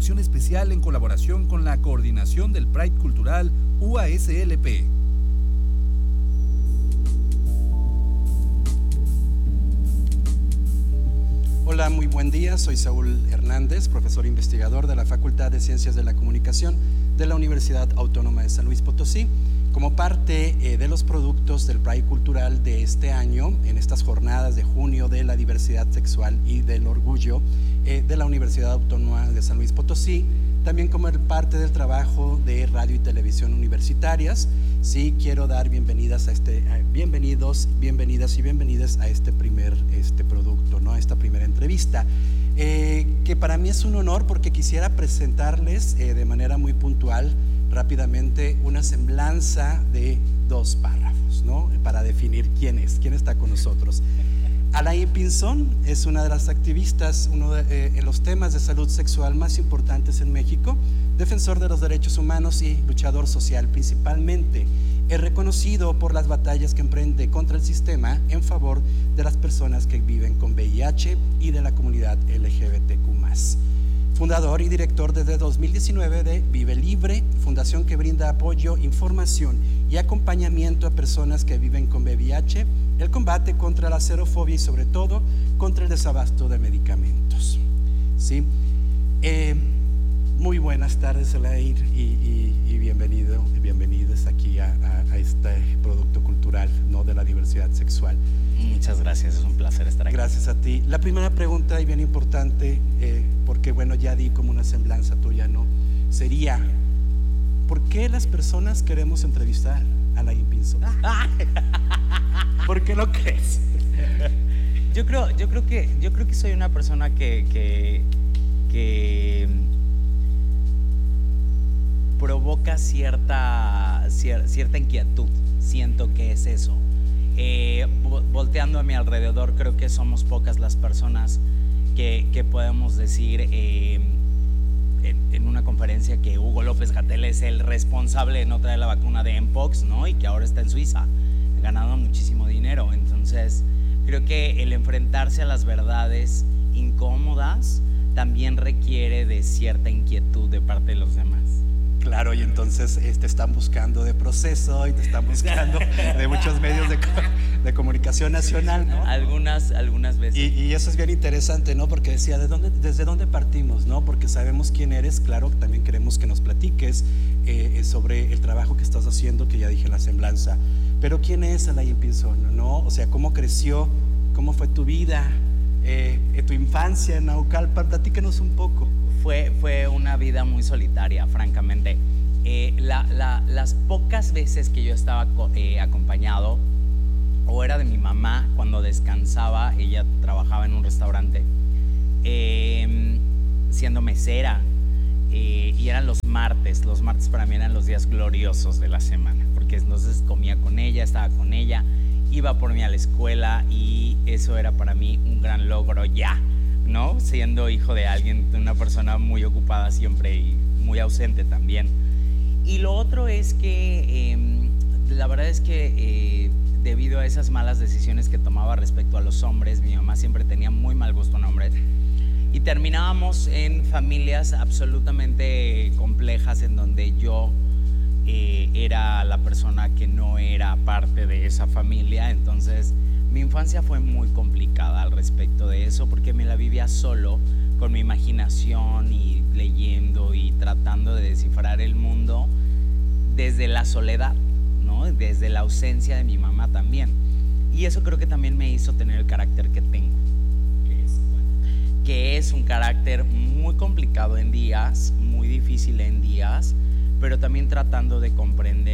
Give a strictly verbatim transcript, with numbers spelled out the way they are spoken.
producción especial en colaboración con la Coordinación del Pride Cultural U A S L P. Hola, muy buen día. Soy Saúl Hernández, profesor investigador de la Facultad de Ciencias de la Comunicación de la Universidad Autónoma de San Luis Potosí. Como parte eh, de los productos del Pride Cultural de este año, en estas jornadas de junio de la diversidad sexual y del orgullo eh, de la Universidad Autónoma de San Luis Potosí, también como parte del trabajo de radio y televisión universitarias, sí quiero dar bienvenidas a este, eh, bienvenidos, bienvenidas y bienvenidas a este primer este producto, ¿no? A esta primera entrevista, eh, que para mí es un honor porque quisiera presentarles eh, de manera muy puntual, rápidamente, una semblanza de dos párrafos, ¿no? Para definir quién es, quién está con nosotros. Alain Pinzón es una de las activistas uno de, eh, en los temas de salud sexual más importantes en México, defensor de los derechos humanos y luchador social principalmente. Es reconocido por las batallas que emprende contra el sistema en favor de las personas que viven con V I H y de la comunidad L G B T Q más. Fundador y director desde dos mil diecinueve de Vive Libre, fundación que brinda apoyo, información y acompañamiento a personas que viven con V I H, el combate contra la xerofobia y sobre todo contra el desabasto de medicamentos. ¿Sí? Eh, muy buenas tardes, Alain, y, y, y bienvenido, bienvenidos aquí a, a, a este producto cultural, ¿no?, de la diversidad sexual. Muchas gracias, es un placer estar aquí. Gracias a ti. La primera pregunta, y bien importante, eh, porque bueno, ya di como una semblanza tuya, ¿no? Sería, ¿por qué las personas queremos entrevistar a Alain Pinzón? ¿Por qué lo crees? Yo creo, yo creo que, yo creo que soy una persona que, que, que provoca cierta, cier, cierta inquietud. Siento que es eso. Eh, volteando a mi alrededor, creo que somos pocas las personas que, que podemos decir eh, en, en una conferencia que Hugo López-Gatell es el responsable de no traer la vacuna de Mpox, ¿no? Y que ahora está en Suiza, ganando muchísimo dinero. Entonces, creo que el enfrentarse a las verdades incómodas también requiere de cierta inquietud de parte de los demás. Claro, y entonces eh, te están buscando de Proceso y te están buscando de muchos medios de, de comunicación nacional, ¿no? Algunas, algunas veces. Y, y eso es bien interesante, ¿no? Porque decía, ¿de dónde, ¿desde dónde partimos, no? Porque sabemos quién eres, claro, también queremos que nos platiques eh, sobre el trabajo que estás haciendo, que ya dije en la semblanza. Pero ¿quién es Alain Pinzón, no? O sea, ¿cómo creció? ¿Cómo fue tu vida? Eh, tu infancia en Naucalpan, platícanos un poco. Fue, fue una vida muy solitaria, francamente. Eh, la, la, las pocas veces que yo estaba eh, acompañado, o era de mi mamá cuando descansaba, ella trabajaba en un restaurante, eh, siendo mesera, eh, y eran los martes. Los martes para mí eran los días gloriosos de la semana, porque entonces comía con ella, estaba con ella, iba por mí a la escuela, y eso era para mí un gran logro ya, ¿no? Siendo hijo de alguien, de una persona muy ocupada siempre y muy ausente también. Y lo otro es que eh, la verdad es que eh, debido a esas malas decisiones que tomaba respecto a los hombres, mi mamá siempre tenía muy mal gusto en hombres, y terminábamos en familias absolutamente complejas en donde yo eh, era la persona que no era parte de esa familia. Entonces mi infancia fue muy complicada al respecto de eso, porque me la vivía solo, con mi imaginación y leyendo y tratando de descifrar el mundo desde la soledad, ¿no? Desde la ausencia de mi mamá también. Y eso creo que también me hizo tener el carácter que tengo, que es, bueno, que es un carácter muy complicado en días, muy difícil en días, pero también tratando de comprender